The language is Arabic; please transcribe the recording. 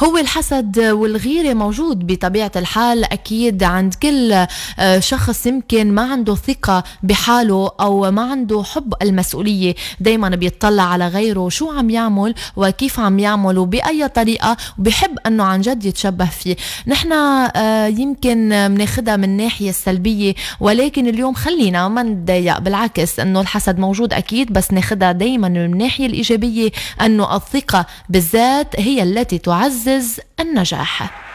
هو الحسد والغيرة موجود بطبيعة الحال أكيد عند كل شخص يمكن ما عنده ثقة بحاله أو ما عنده حب المسؤولية، دايما بيطلع على غيره شو عم يعمل وكيف عم يعمل وبأي طريقة، وبيحب أنه عن جد يتشبه فيه. نحن يمكن مناخدها من ناحية السلبية، ولكن اليوم خلينا ما نتضايق، بالعكس أنه الحسد موجود أكيد، بس ناخدها دايما من الناحية الإيجابية أنه الثقة بالذات هي التي تعزز النجاح.